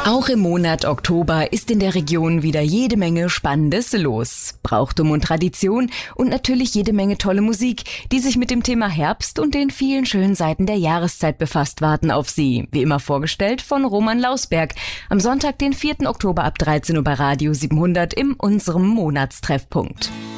Auch im Monat Oktober ist in der Region wieder jede Menge Spannendes los. Brauchtum und Tradition und natürlich jede Menge tolle Musik, die sich mit dem Thema Herbst und den vielen schönen Seiten der Jahreszeit befasst, warten auf Sie. Wie immer vorgestellt von Roman Lausberg. Am Sonntag, den 4. Oktober ab 13 Uhr bei Radio 700 in unserem Monatstreffpunkt.